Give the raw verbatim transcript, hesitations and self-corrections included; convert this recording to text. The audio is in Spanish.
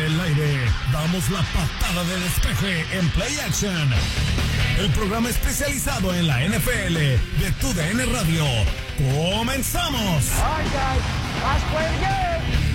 el aire damos la patada de despeje en Play Action, el programa especializado en la N F L de TUDN Radio. ¡Comenzamos! All right, guys, let's play the game.